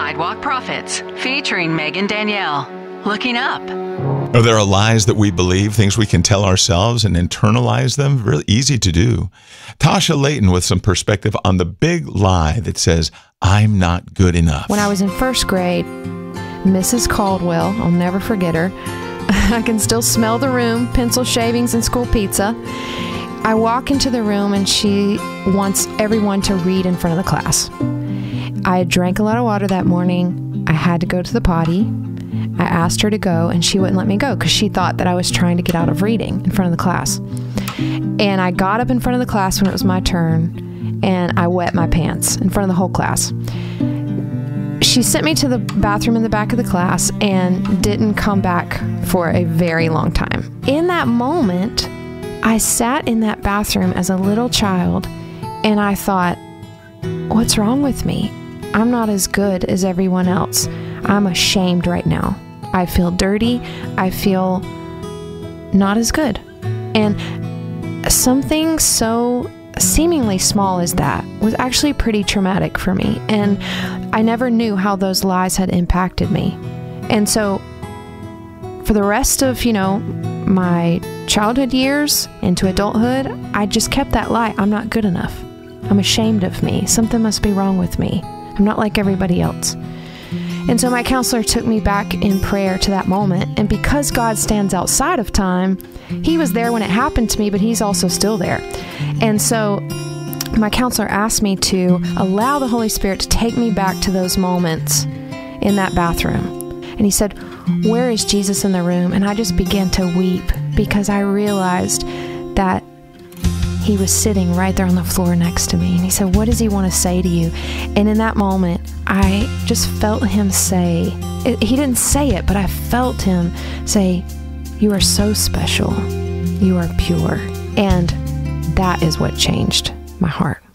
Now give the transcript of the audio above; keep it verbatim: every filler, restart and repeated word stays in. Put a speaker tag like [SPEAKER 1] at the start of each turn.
[SPEAKER 1] Sidewalk Prophets, featuring Megan Danielle. Looking Up.
[SPEAKER 2] Are there lies that we believe, things we can tell ourselves and internalize them? Really easy to do. Tasha Layton with some perspective on the big lie that says, I'm not good enough.
[SPEAKER 3] When I was in first grade, Missus Caldwell, I'll never forget her, I can still smell the room, pencil shavings and school pizza. I walk into the room and she wants everyone to read in front of the class. I had drank a lot of water that morning. I had to go to the potty. I asked her to go and she wouldn't let me go because she thought that I was trying to get out of reading in front of the class. And I got up in front of the class when it was my turn and I wet my pants in front of the whole class. She sent me to the bathroom in the back of the class and didn't come back for a very long time. In that moment, I sat in that bathroom as a little child and I thought, what's wrong with me? I'm not as good as everyone else. I'm ashamed right now. I feel dirty. I feel not as good. And something so seemingly small as that was actually pretty traumatic for me. And I never knew how those lies had impacted me. And so for the rest of, you know, my childhood years into adulthood, I just kept that lie. I'm not good enough. I'm ashamed of me. Something must be wrong with me. I'm not like everybody else. And so my counselor took me back in prayer to that moment. And because God stands outside of time, He was there when it happened to me, but He's also still there. And so my counselor asked me to allow the Holy Spirit to take me back to those moments in that bathroom. And he said, where is Jesus in the room? And I just began to weep because I realized that He was sitting right there on the floor next to me. And He said, what does He want to say to you? And in that moment, I just felt Him say, it, He didn't say it, but I felt Him say, you are so special. You are pure. And that is what changed my heart.